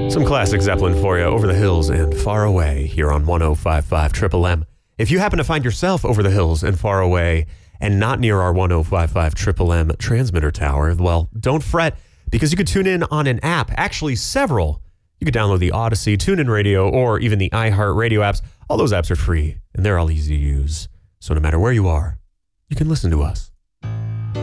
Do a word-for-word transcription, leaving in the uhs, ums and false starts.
Some classic Zeppelin for you, Over the Hills and Far Away, here on one oh five point five Triple M. If you happen to find yourself over the hills and far away and not near our one oh five point five Triple M transmitter tower, well, don't fret, because you could tune in on an app, actually several. You could download the Odyssey, TuneIn Radio, or even the iHeartRadio apps. All those apps are free, and they're all easy to use. So no matter where you are, you can listen to us.